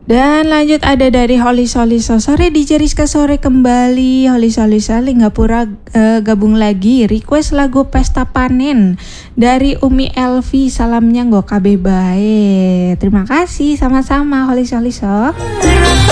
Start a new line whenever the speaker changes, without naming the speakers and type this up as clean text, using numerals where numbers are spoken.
Dan lanjut ada dari Holy Soliso, sore DJ Rizka sore kembali. Holy Soliso Linggapura gabung lagi, request lagu Pesta Panen dari Umi Elvi, salamnya nggo KB bae. Terima kasih, sama-sama Holy Soliso.